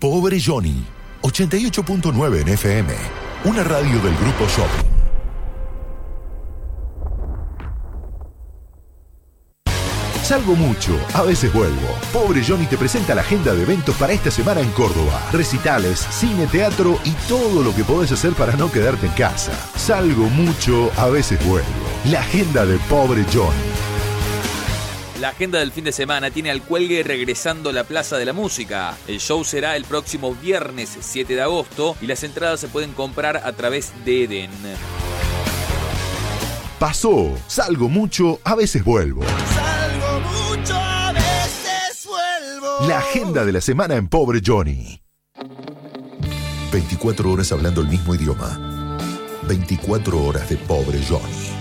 Pobre Johnny, 88.9 en FM, una radio del Grupo Shopping. Salgo mucho, a veces vuelvo. Pobre Johnny te presenta la agenda de eventos para esta semana en Córdoba. Recitales, cine, teatro y todo lo que podés hacer para no quedarte en casa. Salgo mucho, a veces vuelvo. La agenda de Pobre Johnny. La agenda del fin de semana tiene al Cuelgue regresando a la Plaza de la Música. El show será el próximo viernes 7 de agosto y las entradas se pueden comprar a través de Eden. Pasó, salgo mucho, a veces vuelvo. Salgo mucho, a veces vuelvo. La agenda de la semana en Pobre Johnny. 24 horas hablando el mismo idioma. 24 horas de Pobre Johnny.